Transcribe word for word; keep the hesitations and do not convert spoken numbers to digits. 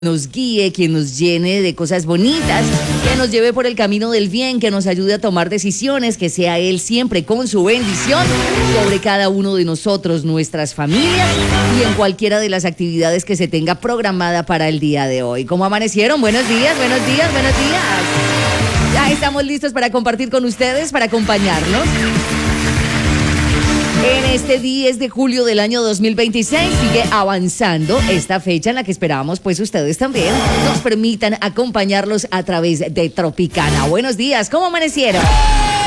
nos guíe, quien nos llene de cosas bonitas, que nos lleve por el camino del bien, que nos ayude a tomar decisiones, que sea Él siempre con su bendición sobre cada uno de nosotros, nuestras familias y en cualquiera de las actividades que se tenga programada para el día de hoy. ¿Cómo amanecieron? Buenos días, buenos días, buenos días. Ya estamos listos para compartir con ustedes, para acompañarnos. En este diez de julio del año dos mil veintiséis sigue avanzando esta fecha en la que esperamos pues ustedes también nos permitan acompañarlos a través de Tropicana. Buenos días, ¿cómo amanecieron?